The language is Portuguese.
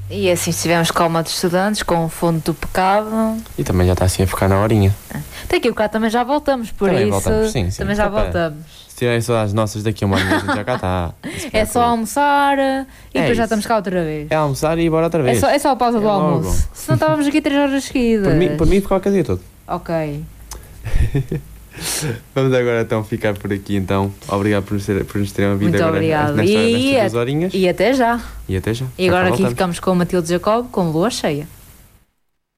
E assim estivemos com alma de estudantes, com o fundo do pecado. E também já está assim a ficar na horinha. Daqui a bocado também já voltamos, por Também isso. voltamos, sim. Também já Só para- voltamos. Se tiverem saudades nossas daqui a uma horinha, a gente já cá está. É só almoçar e depois já isso. estamos cá outra vez. É almoçar e ir embora outra vez. É só a pausa É do logo. almoço. Senão estávamos aqui 3 horas seguidas. Por mim ficava o dia todo. Ok. Vamos agora então ficar por aqui então. Obrigado por nos terem ouvido Muito agora obrigado. nestas 2 horinhas. E até já. E até já. E Já cá agora aqui voltamos. ficamos com o Matilde Jacob com lua cheia.